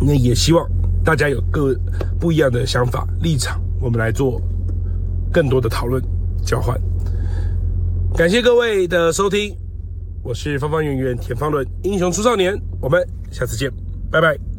那也希望大家有各不一样的想法立场，我们来做更多的讨论交换。感谢各位的收听，我是方方圆圆田方伦英雄出少年，我们下次见，拜拜。